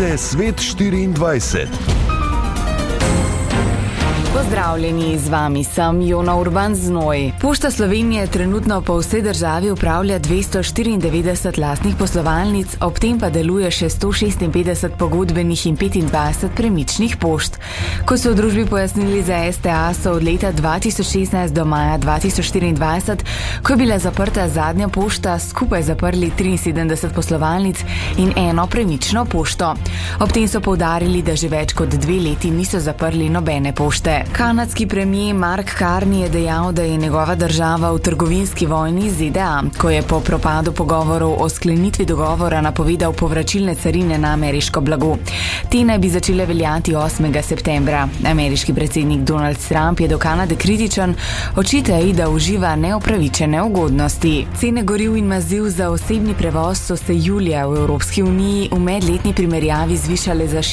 Novice Svet 24. Pozdravljeni, z vami sem Jona Urban Znoj. Pošta Slovenije trenutno po vsej državi upravlja 294 lastnih poslovalnic, ob tem pa deluje še 156 pogodbenih in 25 premičnih pošt. Ko so v družbi pojasnili za STA, so od leta 2016 do maja 2024, ko je bila zaprta zadnja pošta, skupaj zaprli 73 poslovalnic in eno premično pošto. Ob tem so poudarili, da že več kot 2 leti niso zaprli nobene pošte. Kanadski premier Mark Carney je dejal, da je njegova država v trgovinski vojni z ZDA, ko je po propadu pogovorov o sklenitvi dogovora napovedal povračilne carine na ameriško blago. Te naj bi začele veljati 8. septembra. Ameriški predsednik Donald Trump je do Kanade kritičen, očita ji, da uživa neupravičene ugodnosti. Cene goriv in maziv za osebni prevoz so se julija v Evropski uniji v medletni primerjavi zvišale za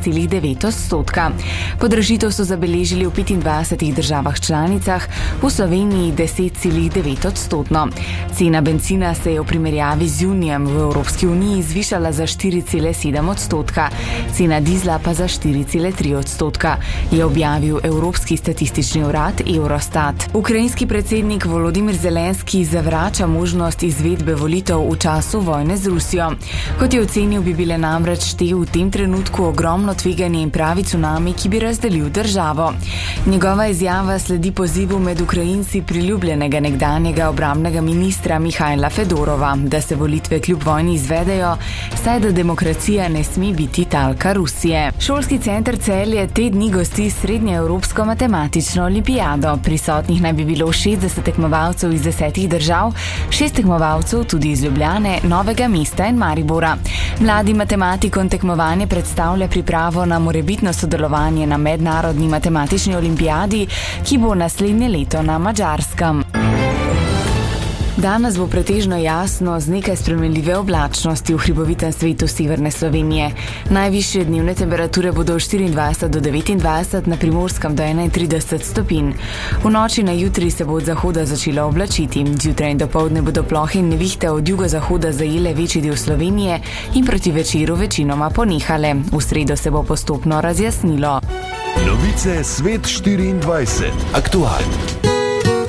16,9%. Podražitev so zabeležili v 25 državah članicah, v Sloveniji 10,9%. Cena bencina se je v primerjavi z junijem v Evropski uniji zvišala za 4,7%, cena dizla pa za 4,3%, je objavil Evropski statistični urad Eurostat. Ukrajinski predsednik Volodimir Zelenski zavrača možnost izvedbe volitev v času vojne z Rusijo. Kot je ocenil, bi bile namreč te v tem trenutku ogromno tveganje in pravi cunami, ki bi razdelil državo. Njegova izjava sledi pozivu med Ukrajinci priljubljenega nekdanjega obrambnega ministra Mihajla Fedorova, da se volitve kljub vojni izvedejo, saj da demokracija ne sme biti talka Rusije. Šolski center Celje te dni gosti srednjeevropsko matematično olimpijado. Prisotnih naj bi bilo 60 tekmovalcev iz 10 držav, 6 tekmovalcev tudi iz Ljubljane, Novega mesta in Maribora. Mladi matematikom tekmovanje predstavlja pripravo na morebitno sodelovanje na mednarodni matematični olimpijadi, ki bo naslednje leto na Madžarskem. Danes bo pretežno jasno z nekaj spremenljive oblačnosti v hribovitem svetu severne Slovenije. Najvišje dnevne temperature bodo od 24 do 29, na Primorskem do 31 stopinj. V noči na jutri se bo od zahoda začelo oblačiti. Zjutraj in dopoldne bodo plohe in nevihte od jugozahoda zajele večji del Slovenije in proti večeru večinoma ponehale. V sredo se bo postopno razjasnilo. Novice Svet 24. Aktualno.